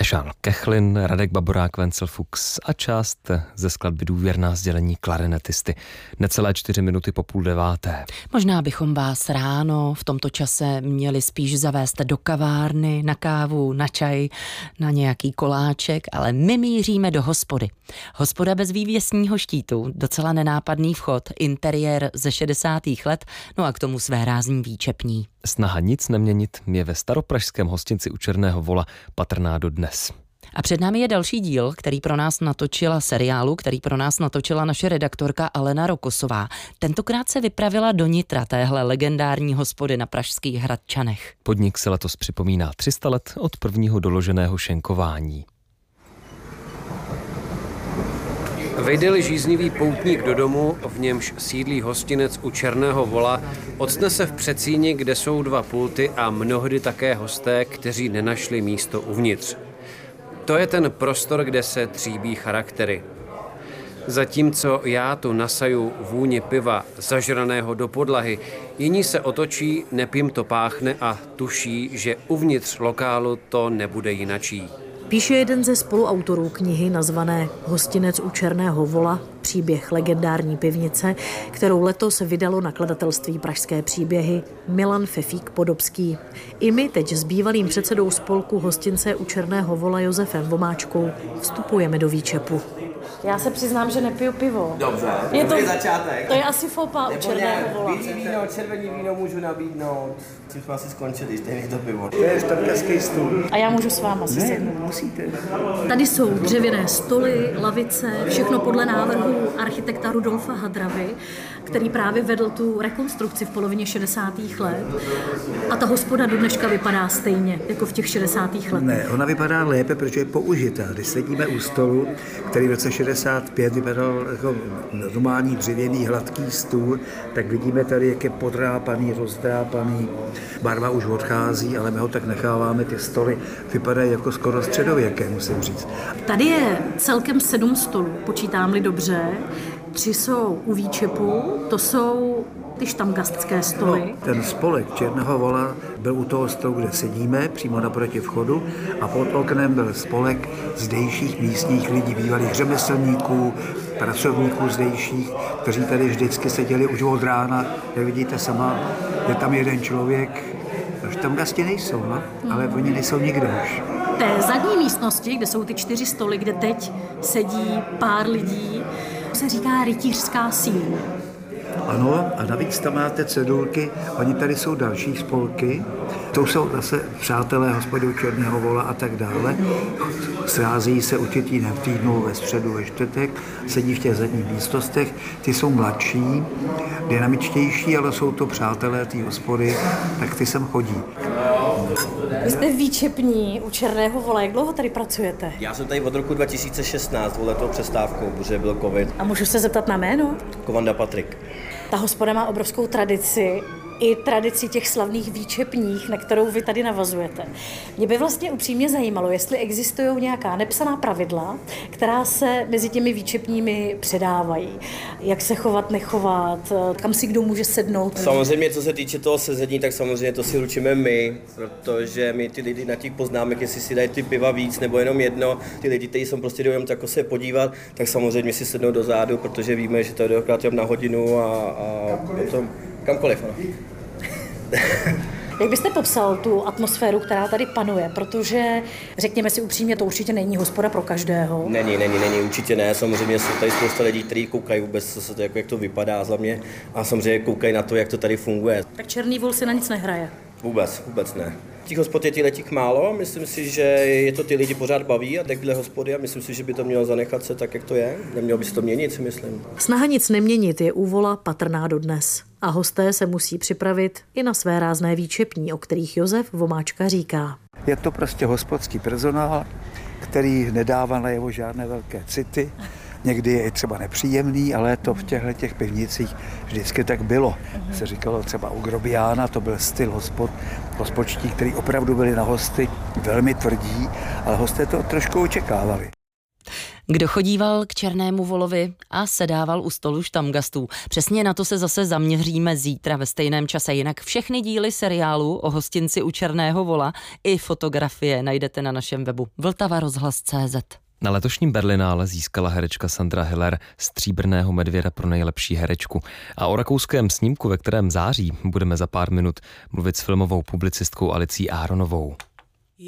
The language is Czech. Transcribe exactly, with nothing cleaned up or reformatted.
Ešán Kechlin, Radek Baborák, Vencel Fuchs a část ze skladby Důvěrná sdělení klarinetisty. Necelé čtyři minuty po půl deváté. Možná bychom vás ráno v tomto čase měli spíš zavést do kavárny, na kávu, na čaj, na nějaký koláček, ale my míříme do hospody. Hospoda bez vývěsního štítu, docela nenápadný vchod, interiér ze šedesátých let, no a k tomu své rázní výčepní. Snaha nic neměnit je ve staropražském hostinci u Černého Vola patrná dodnes. A před námi je další díl, který pro nás natočila seriálu, který pro nás natočila naše redaktorka Alena Rokosová. Tentokrát se vypravila do nitra téhle legendární hospody na pražských Hradčanech. Podnik se letos připomíná tři sta let od prvního doloženého šenkování. Vejde-li žíznivý poutník do domu, v němž sídlí hostinec u Černého Vola, octne se v předsíni, kde jsou dva pulty a mnohdy také hosté, kteří nenašli místo uvnitř. To je ten prostor, kde se tříbí charaktery. Zatímco já tu nasaju vůni piva zažraného do podlahy, jiní se otočí, nepím to páchne a tuší, že uvnitř lokálu to nebude jinačí. Píše jeden ze spoluautorů knihy nazvané Hostinec u Černého Vola, příběh legendární pivnice, kterou letos vydalo nakladatelství Pražské příběhy Milan Fefík Podobský. I my teď s bývalým předsedou spolku Hostince u Černého Vola Josefem Vomáčkou vstupujeme do výčepu. Já se přiznám, že nepiju pivo. Dobře, je to začátek. To je asi fopa u Černého Vola. Bílý víno, červený víno můžu nabídnout. Si jsme asi skončili, stejný to pivo. To je štarkerský stůl. A já můžu s váma si sednout. Musíte. Tady jsou dřevěné stoly, lavice, všechno podle návrhu architekta Rudolfa Hadravy, který právě vedl tu rekonstrukci v polovině šedesátých let. A ta hospoda do dneška vypadá stejně, jako v těch šedesátých letech. Ne, ona vypadá lépe, protože je použitá. Když sedíme u stolu, který v roce šedesát pět vypadal jako normální dřevěný hladký stůl, tak vidíme tady, jak je podrápaný, rozdrápaný. Barva už odchází, ale my ho tak necháváme, ty stoly vypadají jako skoro středověké, musím říct. Tady je celkem sedm stolů, počítám-li dobře. Tři jsou u výčepu, to jsou ty štamgastské stoly. No, ten spolek Černého Vola byl u toho stolu, kde sedíme, přímo naproti vchodu, a pod oknem byl spolek zdejších místních lidí, bývalých řemeslníků, pracovníků zdejších, kteří tady vždycky seděli už od rána. Jak vidíte sama, je tam jeden člověk, štamgasti nejsou, no? Ale oni nejsou nikdo už. V té zadní místnosti, kde jsou ty čtyři stoly, kde teď sedí pár lidí, se říká rytířská síň. Ano, a navíc tam máte cedulky, oni tady jsou další spolky, to jsou zase přátelé hospody Černého Vola a tak dále. Srázejí se určitý den v týdnu, ve středu, ve čtvrtek, sedí v těch zadních místnostech, ty jsou mladší, dynamičtější, ale jsou to přátelé té hospody, tak ty sem chodí. Vy jste výčepní u Černého Vola, jak dlouho tady pracujete? Já jsem tady od roku dva tisíce šestnáct, letou přestávkou, protože byl covid. A můžu se zeptat na jméno? Kovanda Patrik. Ta hospoda má obrovskou tradici, i tradici těch slavných výčepních, na kterou vy tady navazujete. Mě by vlastně upřímně zajímalo, jestli existují nějaká nepsaná pravidla, která se mezi těmi výčepními předávají. Jak se chovat, nechovat, kam si kdo může sednout. Samozřejmě, co se týče toho sezení, tak samozřejmě to si ručíme my, protože my ty lidi na těch poznámek, jestli si dají ty piva víc nebo jenom jedno, ty lidi, kteří jsou prostě jdou jako se podívat, tak samozřejmě si sednou do zádu, protože víme, že to je dokrát na hodinu a, a potom kamkoliv. No. Jak byste popsal tu atmosféru, která tady panuje? Protože, řekněme si upřímně, to určitě není hospoda pro každého. Není, není, není, určitě ne. Samozřejmě jsou tady spousta lidí, kteří koukají vůbec, co se to, jako, jak to vypadá za mě, a samozřejmě koukají na to, jak to tady funguje. Tak Černý Vol si na nic nehraje? Vůbec, vůbec ne. Těch hospod je těch letík málo, myslím si, že je to ty lidi pořád baví a takhle hospody a myslím si, že by to mělo zanechat se tak, jak to je. Nemělo by se to měnit, si myslím. Snaha nic neměnit je u Vola patrná dodnes. A hosté se musí připravit i na své rázné výčepní, o kterých Josef Vomáčka říká. Je to prostě hospodský personál, který nedává najevo žádné velké city. Někdy je i třeba nepříjemný, ale to v těchto těch pivnicích vždycky tak bylo. Se říkalo třeba u Grobiána, to byl styl hospod, hospodští, který opravdu byli na hosty velmi tvrdí, ale hosté to trošku očekávali. Kdo chodíval k Černému volovi a sedával u stolu štamgastů. Přesně na to se zase zaměříme zítra ve stejném čase. Jinak všechny díly seriálu o hostinci u Černého vola i fotografie najdete na našem webu vltava rozhlas tečka cé zet. Na letošním Berlinále získala herečka Sandra Hiller stříbrného medvěda pro nejlepší herečku. A o rakouském snímku, ve kterém září, budeme za pár minut mluvit s filmovou publicistkou Alicí Áronovou.